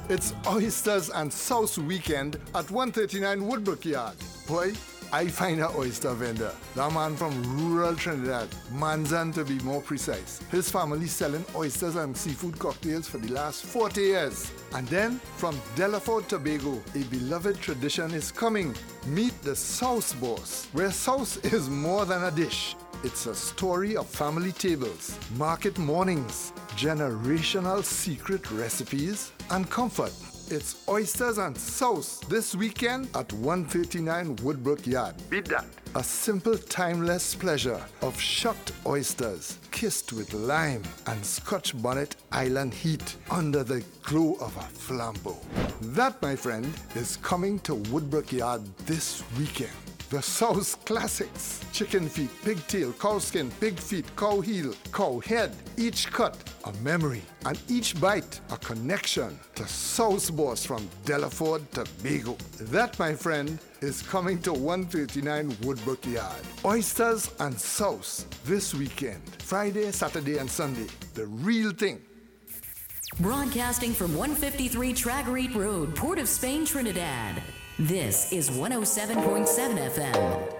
It's Oysters and Sauce Weekend at 139 Woodbrook Yard. Boy, I find an oyster vendor. That man from rural Trinidad, Manzan to be more precise. His family selling oysters and seafood cocktails for the last 40 years. And then, from Delaford, Tobago, a beloved tradition is coming. Meet the Sauce Boss, where sauce is more than a dish. It's a story of family tables, market mornings, generational secret recipes, and comfort. It's Oysters and Sauce this weekend at 139 Woodbrook Yard. Beat that. A simple, timeless pleasure of shucked oysters kissed with lime and Scotch bonnet island heat under the glow of a flambeau. That, my friend, is coming to Woodbrook Yard this weekend. The Sauce Classics. Chicken feet, pigtail, cow skin, pig feet, cow heel, cow head. Each cut, a memory. And each bite, a connection to Sauce Boss from Delaford, Tobago. That, my friend, is coming to 139 Woodbrook Yard. Oysters and Sauce this weekend. Friday, Saturday, and Sunday. The real thing. Broadcasting from 153 Tragarete Road, Port of Spain, Trinidad. This is 107.7 FM.